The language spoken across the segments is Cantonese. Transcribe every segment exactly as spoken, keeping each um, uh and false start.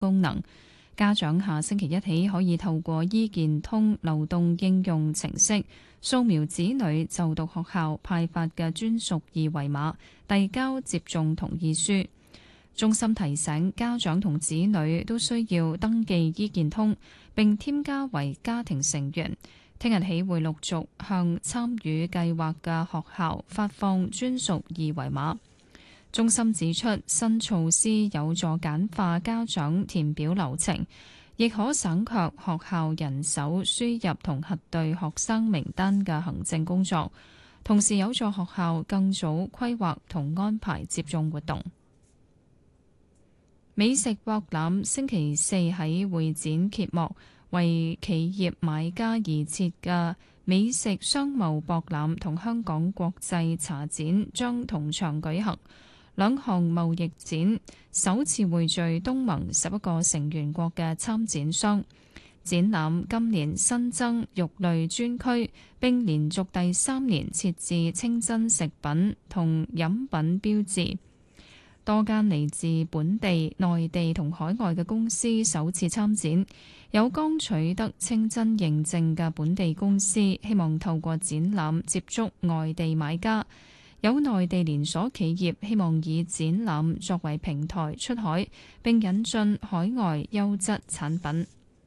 功能。家長下星期一起可以透過醫健通流動應用程式掃描子女就讀學校派發嘅專屬二維碼，遞交接種同意書。中心提醒家長同子女都需要登記醫健通並添加為家庭成員。聽日起會陸續向參與計劃嘅學校發放專屬二維碼。中心指出，新措施有助簡化家長填表流程，亦可省卻學校人手輸入同核對學生名單嘅行政工作，同時有助學校更早規劃同安排接種活動。美食博覽星期四喺會展揭幕，為企業買家而設嘅美食商貿博覽同香港國際茶展將同場舉行。兩項貿易展首次匯聚東盟十一個成員國嘅參展商。展覽今年新增肉類專區，並連續第三年設置清真食品同飲品標誌。多間嚟自本地、內地同海外嘅公司首次參展，有剛取得清真認證嘅本地公司希望透過展覽接觸外地買家。有內地連鎖企業希望以展覽作為平台出海，並引進海外優質產品。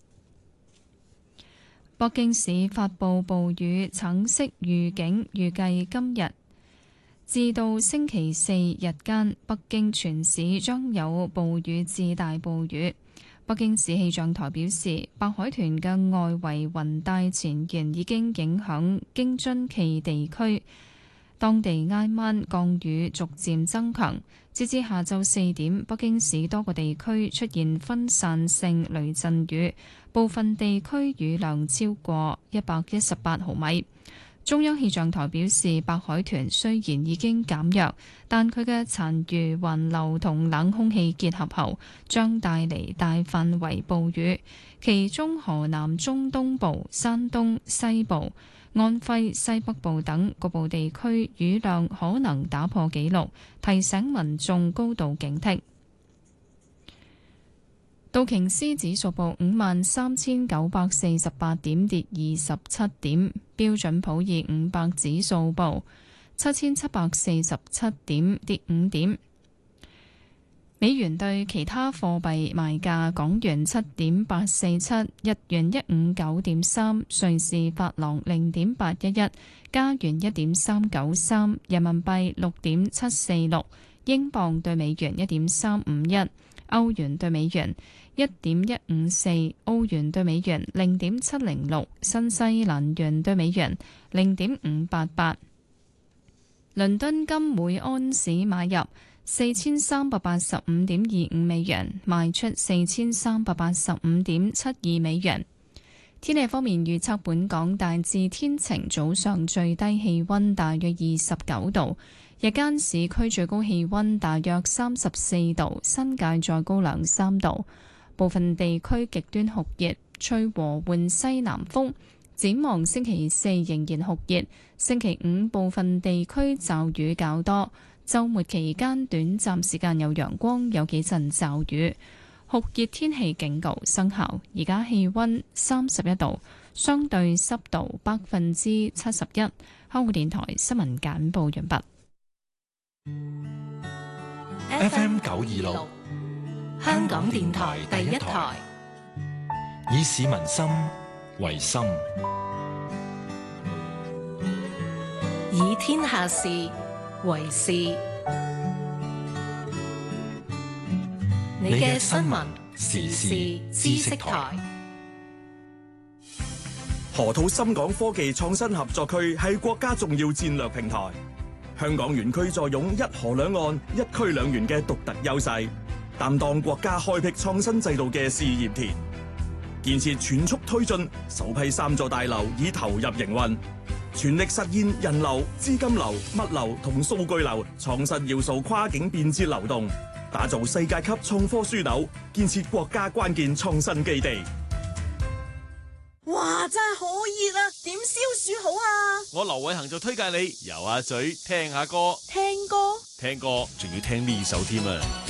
北京市發布暴雨橙色預警，預計今日至到星期四日間，北京全市將有暴雨至大暴雨。北京市氣象台表示，白海豚嘅外圍雲帶前沿已經影響京津冀地區。當地挨晚降雨逐漸增強，截至下晝四點，北京市多個地區出現分散性雷陣雨，部分地區雨量超過一百一十八毫米。中央氣象台表示，白海豚雖然已經減弱，但佢嘅殘餘環流同冷空氣結合後，將帶嚟大範圍暴雨，其中河南中東部、山東西部、安徽西北部等局部地區雨量可能打破紀錄，提醒民眾高度警惕。道瓊斯指數報五萬三千九百四十八點，跌二十七點；標準普爾五百指數報七千七百四十七點，跌五點。美元對其他貨幣賣價：港元七點八四七，日元一五九點三，瑞士法郎零點八一一，加元一點三九三，人民幣六點七四六，英鎊對美元一點三五一，歐元對美元一點一五四，澳元對美元零點七零六，新西蘭元對美元零點五八八。倫敦金每安士買入四千三百八十五點二五美元，賣出四千三百八十五點七二美元。天氣方面預測，本港大致天晴，早上最低氣溫大約二十九度，日間市區最高氣溫大約三十四度，新界再高兩三度。部分地區極端酷熱，吹和緩西南風。展望星期四仍然酷熱，星期五部分地區驟雨較多，週末期間短暫時間有陽光，有幾陣驟雨。酷熱天氣警告生效。而家氣溫三十一度，相對濕度百分之七十一。香港電台新聞簡報完畢。 F M 九二六。香港電台第一台，以市民心為心，以天下事為事。你嘅新聞時事知識台。 河套深港科技創新合作區係國家重要戰略平台，香港園區坐擁一河兩岸、一區兩園嘅獨特優勢，擔當國家開闢創新制度嘅試驗田，建設全速推進，首批三座大樓已投入營運，全力實現人流、資金流、物流同數據流創新要素跨境便捷流動，打造世界級創科樞紐，建設國家關鍵創新基地。 哇，真係好熱啊！點消暑好啊？ 我劉偉恒就推介你游下水，聽下歌。 聽歌？ 聽歌仲要聽呢首添啊！